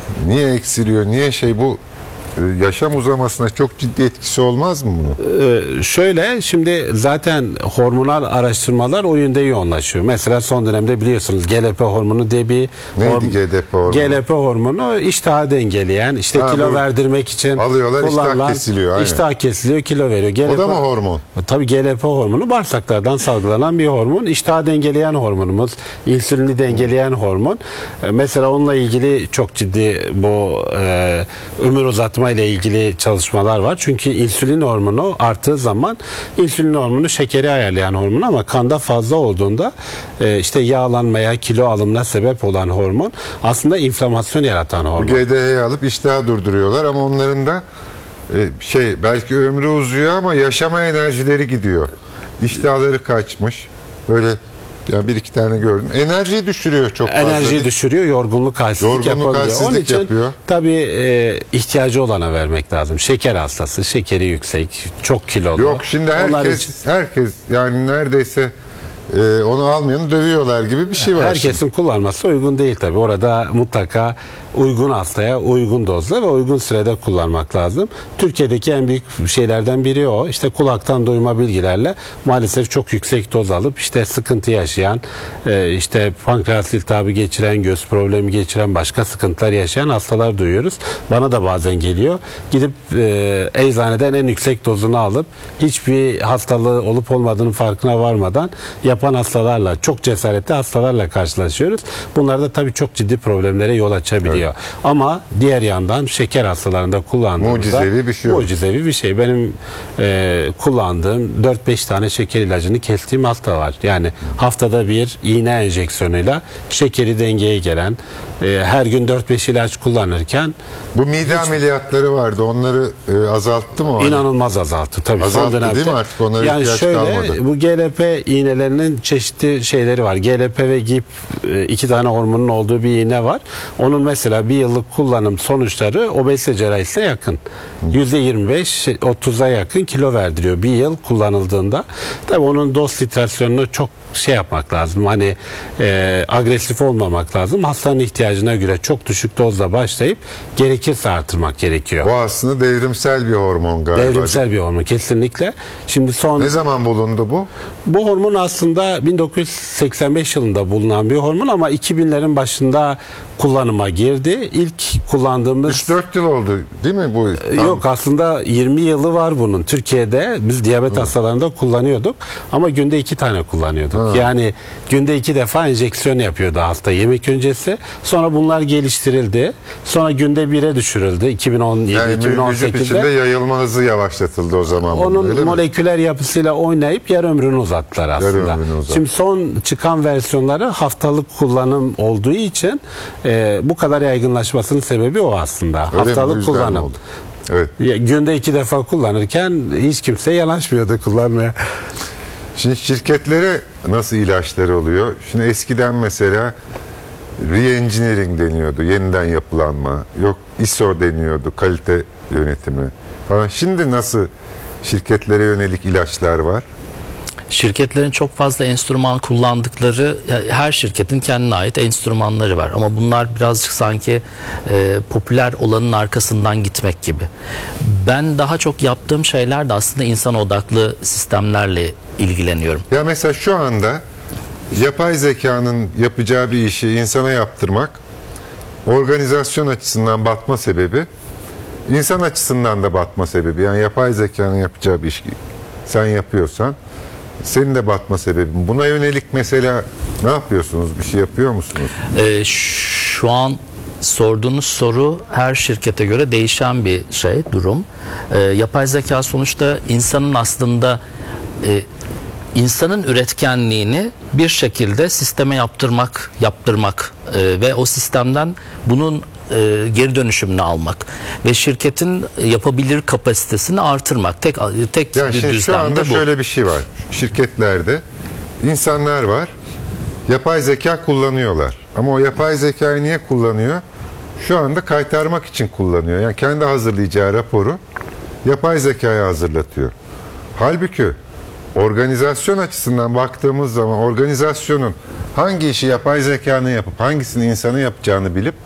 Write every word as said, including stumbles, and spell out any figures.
Niye eksiliyor? Niye şey bu yaşam uzamasına çok ciddi etkisi olmaz mı bunun? Ee, şöyle, şimdi zaten hormonal araştırmalar o yönde yoğunlaşıyor. Mesela son dönemde biliyorsunuz G L P hormonu diye bir Neydi G L P hormonu? G L P hormonu iştahı dengeleyen, işte Ha, kilo bu verdirmek için alıyorlar, iştah kullanılan, kesiliyor, aynen. iştah kesiliyor, kilo veriyor. G L P, o da mı hormon? Tabii G L P hormonu bağırsaklardan salgılanan bir hormon. İştahı dengeleyen hormonumuz, insülini dengeleyen hormon. Ee, mesela onunla ilgili çok ciddi bu e, ömür uzatma ile ilgili çalışmalar var. Çünkü insülin hormonu arttığı zaman, insülin hormonu şekeri ayarlayan hormon ama kanda fazla olduğunda e, işte yağlanmaya, kilo alımına sebep olan hormon aslında inflamasyon yaratan hormon. G D H'yi alıp iştahı durduruyorlar ama onların da e, şey belki ömrü uzuyor ama yaşama enerjileri gidiyor. İştahları kaçmış. Böyle ya bir iki tane gördüm. Enerjiyi düşürüyor çok fazla. Enerjiyi düşürüyor, yorgunluk, halsizlik Yorgunluk, yapabiliyor. halsizlik Onun için yapıyor. tabii e, ihtiyacı olana vermek lazım. Şeker hastası, şekeri yüksek, çok kilolu. Yok şimdi Onlar herkes için- herkes yani neredeyse e, onu almayanı dövüyorlar gibi bir şey var. Herkesin kullanması uygun değil tabii. Orada mutlaka uygun hastaya uygun dozda ve uygun sürede kullanmak lazım. Türkiye'deki en büyük şeylerden biri o. İşte kulaktan duyma bilgilerle maalesef çok yüksek doz alıp işte sıkıntı yaşayan, e, işte pankreas iltihabı geçiren, göz problemi geçiren, başka sıkıntılar yaşayan hastalar duyuyoruz. Bana da bazen geliyor. Gidip e, eczaneden en yüksek dozunu alıp hiçbir hastalığı olup olmadığının farkına varmadan yapan hastalarla, çok cesaretli hastalarla karşılaşıyoruz. Bunlar da tabii çok ciddi problemlere yol açabiliyor. Evet. Ama diğer yandan şeker hastalarında kullandığımızda mucizevi bir şey. Mucizevi bir şey. Benim e, kullandığım dört beş tane şeker ilacını kestiğim hasta var. Yani haftada bir iğne enjeksiyonuyla şekeri dengeye gelen, e, her gün dört beş ilaç kullanırken Bu mide ameliyatları vardı. Onları e, azalttı mı? o? İnanılmaz azalttı. Tabii Azalttı son dönemde. değil mi artık? Onlara yani ihtiyaç şöyle, kalmadı. bu G L P iğnelerinin çeşitli şeyleri var. G L P ve G I P e, iki tane hormonun olduğu bir iğne var. Onun mesela bir yıllık kullanım sonuçları obezite cerrahisine yakın. yüzde yirmi beş otuza yakın kilo verdiriyor bir yıl kullanıldığında. Tabii onun doz titrasyonunu çok şey yapmak lazım. Hani e, agresif olmamak lazım. Hastanın ihtiyacına göre çok düşük dozla başlayıp gerekirse artırmak gerekiyor. Bu aslında devrimsel bir hormon galiba. Devrimsel bir hormon kesinlikle. Şimdi son Ne zaman bulundu bu? bu hormon aslında bin dokuz yüz seksen beş yılında bulunan bir hormon ama iki binlerin başında kullanıma girdi. İlk kullandığımız üç dört yıl oldu değil mi bu? Yok, aslında yirmi yılı var bunun. Türkiye'de biz diyabet Hı. hastalarında kullanıyorduk ama günde iki tane kullanıyorduk. Hı. Yani günde iki defa enjeksiyon yapıyordu hasta yemek öncesi. Sonra bunlar geliştirildi. Sonra günde bire düşürüldü iki bin on yedi yani iki bin on vücut sekizde. içinde yayılma hızı yavaşlatıldı o zaman. Onun moleküler yapısıyla oynayıp yarı ömrünü uzattılar aslında. Yarı ömrünü uzat. Şimdi son çıkan versiyonları haftalık kullanım olduğu için e, bu kadar yaygınlaşmasının sebebi o aslında. Öyle mi? Haftalık kullanım. Oldu. Evet. Ya, günde iki defa kullanırken hiç kimse yanaşmıyordu kullanmaya. Şimdi şirketlere nasıl ilaçları oluyor? Şimdi eskiden mesela re-engineering deniyordu. Yeniden yapılanma. Yok I S O deniyordu. Kalite yönetimi falan. Şimdi nasıl şirketlere yönelik ilaçlar var? Şirketlerin çok fazla enstrüman kullandıkları, her şirketin kendine ait enstrümanları var ama bunlar birazcık sanki e, popüler olanın arkasından gitmek gibi. Ben daha çok yaptığım şeyler de aslında insan odaklı sistemlerle ilgileniyorum. Ya mesela şu anda yapay zekanın yapacağı bir işi insana yaptırmak organizasyon açısından batma sebebi, insan açısından da batma sebebi. Yani yapay zekanın yapacağı bir iş sen yapıyorsan senin de batma sebebin. Buna yönelik mesela ne yapıyorsunuz? Bir şey yapıyor musunuz? Ee, şu an sorduğunuz soru her şirkete göre değişen bir şey, durum. Ee, yapay zeka sonuçta insanın aslında e, insanın üretkenliğini bir şekilde sisteme yaptırmak, yaptırmak e, ve o sistemden bunun e, geri dönüşümünü almak ve şirketin yapabilir kapasitesini artırmak. Tek tek yani şey, şu anda bu. şöyle bir şey var. Şirketlerde insanlar var. Yapay zeka kullanıyorlar. Ama o yapay zekayı niye kullanıyor? Şu anda kaytarmak için kullanıyor. Yani kendi hazırlayacağı raporu yapay zekaya hazırlatıyor. Halbuki organizasyon açısından baktığımız zaman organizasyonun hangi işi yapay zekanın yapıp hangisini insanın yapacağını bilip